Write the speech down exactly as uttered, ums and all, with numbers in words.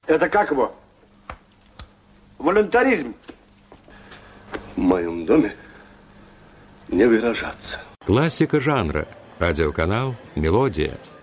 Это как его? Волюнтаризм. В моем доме не выражаться. Классика жанра. Радиоканал «Мелодия».